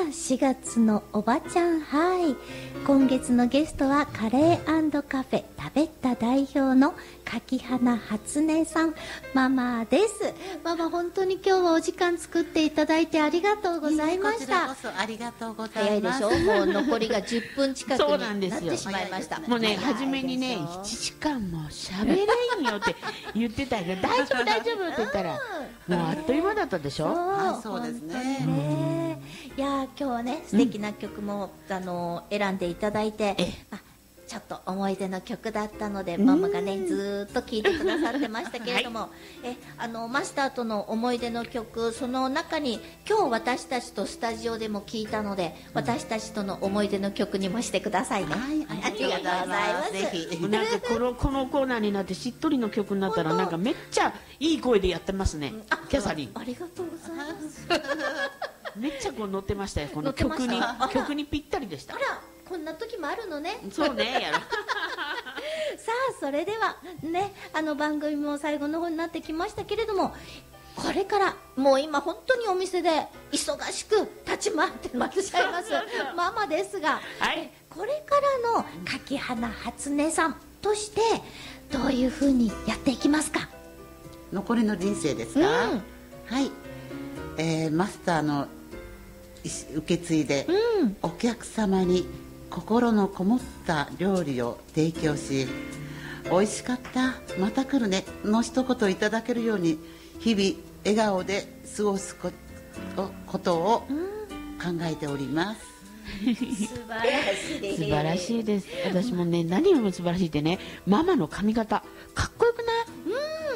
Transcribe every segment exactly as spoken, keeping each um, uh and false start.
あしがつのおばちゃん、はい、今月のゲストはカレー&カフェ食べた代表の柿花初音さんママです。ママ、本当に今日はお時間作っていただいてありがとうございました。 こちらこそありがとうございます。 早いでしょ、もう残りがじゅっぷん近くになってしまいました。 ね、 もうね、初めにねいちじかんも喋れんよって言ってたけど大丈夫大丈夫って言ったらもうあっという間だったでしょ。 あ、そうですね。 ね、いや今日はね素敵な曲も、うん、あの選んでいただいて、あちょっと思い出の曲だったのでママがねずーっと聴いてくださってましたけれども、はい、えあのマスターとの思い出の曲、その中に今日私たちとスタジオでも聴いたので、うん、私たちとの思い出の曲にもしてくださいね。はい、 ありがとうございます。ぜひなんかこのこのコーナーになってしっとりの曲になったらなんかめっちゃいい声でやってますね、うん、キャサリン。 ありがとうございます。 めっちゃこう乗ってましたよ、この曲に曲にぴったりでした。 あら、こんな時もあるのね。 そうねやろ。さあ、それではね、あの番組も最後の方になってきましたけれども、これからもう今本当にお店で忙しく立ち回ってらっしゃいますママですが、はい、これからの柿花初音さんとしてどういうふうにやっていきますか？ 残りの人生ですか？うん、はい、えー、マスターの受け継いで、うん、お客様に心のこもった料理を提供し、美味しかった、また来るねの一言いただけるように日々笑顔で過ごすこ と, ことを考えております。 素晴らしいです。 素晴らしいです。私もね、何よりも素晴らしいってね、ママの髪型かっこよくない？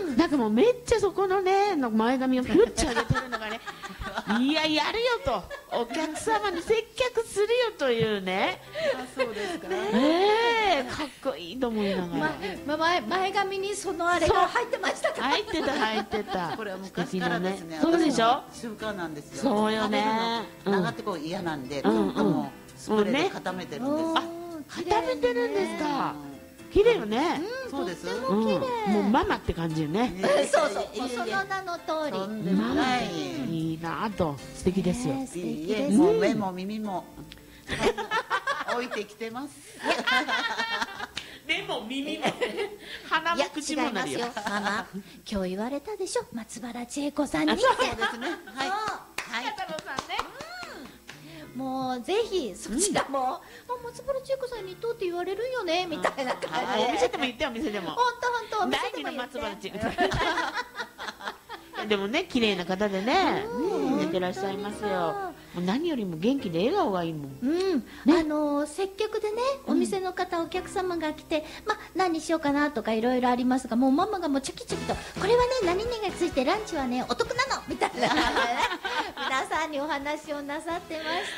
うん、なんかもうめっちゃそこのねの前髪をピュッチ上げてるのがねいや、やるよと、お客様に接客するよというね。 あ、そうですか。 えー、かっこいいと思いながら、 ま、前, 前髪にそのあれが入ってましたか？ 入ってた入ってた。 これは昔からですね。 そうでしょ。 習慣なんですよ。 そうよね。 長ってこう嫌なんで、ちょっともうスプレーで固めてるんです。 あ、固めてるんですか。綺麗よね。 そうです。 もうママって感じよね。 そうそう、その名の通り。 ママいいなと、素敵ですよ。 いいえ、もう目も耳も置いてきてます。 目も耳も鼻も口もなるよ。 ママ、今日言われたでしょ、松原千恵子さんに。 そうですね。はい。 はい。片野さんね。 もうぜひそちらも、あ、松原千恵子さんにとって言われるんよねみたいな感じで、 お店でも言ってよ、お店でも。 本当本当。 第二の松原千恵子さん。でもね、綺麗な方でね、出てらっしゃいますよ。もう何よりも元気で笑顔がいいもん。 うん、あの接客でね、お店の方、お客様が来て、まあ何にしようかなとかいろいろありますが、もうママがもうチョキチョキと、これはね何々がついてランチはねお得なのみたいな皆さんにお話をなさってまして、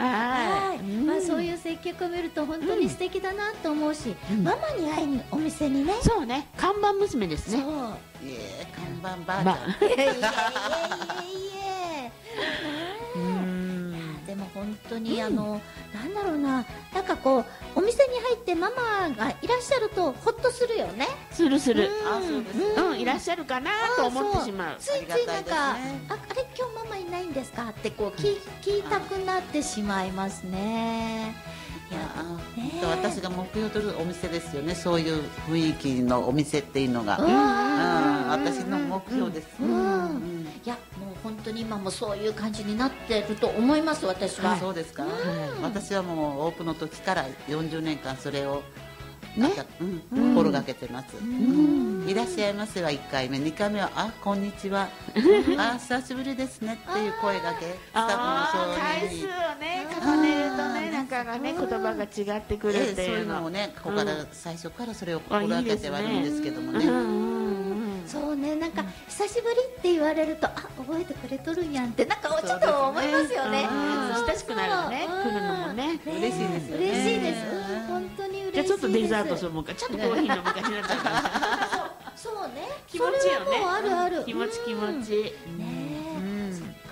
はい、まあそういう接客を見ると本当に素敵だなと思うし、ママに会いにお店にね。 そうね、看板娘ですね。 そう。いえ、看板ばあちゃん。 いえいえいえいえ。でも本当に、あの、なんだろうな、なんかこうお店に入ってママがいらっしゃるとホッとするよね。 するする。 あ、そうです。 うん、いらっしゃるかなと思ってしまう。 ついついなんか、あ、あれ今日ママいないんですかってこう聞聞いたくなってしまいますね。 いや、私が目標とするお店ですよね。そういう雰囲気のお店っていうのが、私の目標です。 いや、もう本当に今もそういう感じになってると思います、私は。 そうですか。私はもうオープンの時からよんじゅうねんかんそれを心がけてます。いらっしゃいませはいっかいめ、にかいめはあ、こんにちは、あ、久しぶりですねっていう声がけ、スタッフのそう回数をね重ねるとね、なんかがね言葉が違ってくるっていうの。 そういうのをね、ここから最初からそれを心がけてはいるんですけどもね。 そうね、なんか久しぶりって言われると、あ、覚えてくれとるんやんってなんかちょっと思いますよね。 親しくなるよね、来るのもね。 嬉しいですよね。 嬉しいです。本当に嬉しいです。 じゃあちょっとデザートするもんか、ちょっとコーヒー飲むかしなっちゃうから。 そうね。 気持ちよね。 あるある。 気持ち気持ち。 ね